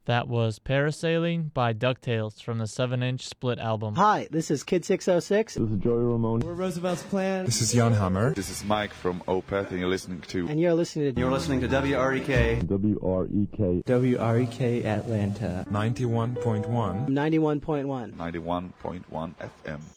That was Parasailing by DuckTales from the 7-inch Split album. Hi, this is Kid 606. This is Joey Ramone. We're Roosevelt's Plan. This is Jan Hammer. This is Mike from Opeth, and you're listening to WREK. WREK. WREK Atlanta. 91.1. 91.1. 91.1 FM.